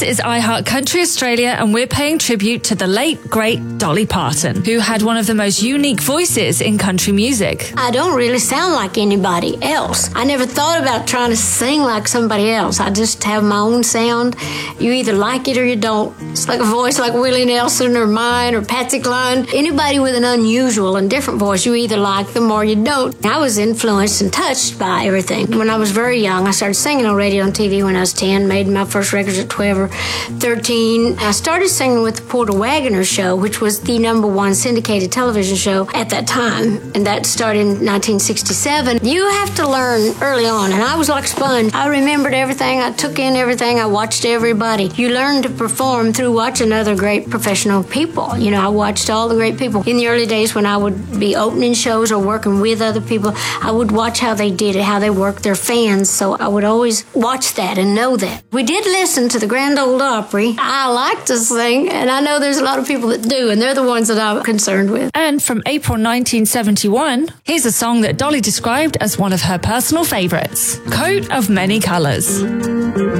This is iHeart Country Australia, and we're paying tribute to the late, great Dolly Parton, who had one of the most unique voices in country music. I don't really sound like anybody else. I never thought about trying to sing like somebody else. I just have my own sound. You either like it or you don't. It's like a voice like Willie Nelson or mine or Patsy Cline. Anybody with an unusual and different voice, you either like them or you don't. I was influenced and touched by everything. When I was very young, I started singing on radio and TV when I was 10, made my first records at 12 or 13. I started singing with the Porter Wagoner Show, which was the #1 syndicated television show at that time, and that started in 1967. You have to learn early on, and I was like a sponge. I remembered everything, I took in everything, I watched everybody. You learn to perform through watching other great professional people. You know, I watched all the great people. In the early days when I would be opening shows or working with other people, I would watch how they did it, how they worked their fans, so I would always watch that and know that. We did listen to the Grand Ole Opry. I like to sing, and I know there's a lot of people that do, and they're the ones that I'm concerned with. And from April 1971, here's a song that Dolly described as one of her personal favorites, Coat of Many Colors.